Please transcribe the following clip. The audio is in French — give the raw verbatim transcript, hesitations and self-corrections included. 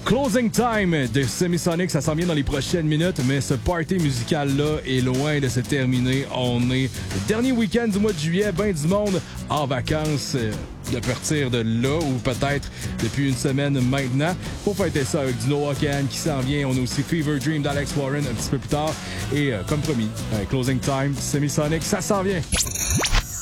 Closing Time de Semisonic, ça s'en vient dans les prochaines minutes, mais ce party musical-là est loin de se terminer. On est le dernier week-end du mois de juillet, ben du monde en vacances euh, de partir de là, ou peut-être depuis une semaine maintenant. Pour fêter ça avec du Noah Kahan qui s'en vient. On a aussi Fever Dream d'Alex Warren un petit peu plus tard. Et euh, comme promis, euh, Closing Time, Semisonic, ça s'en vient.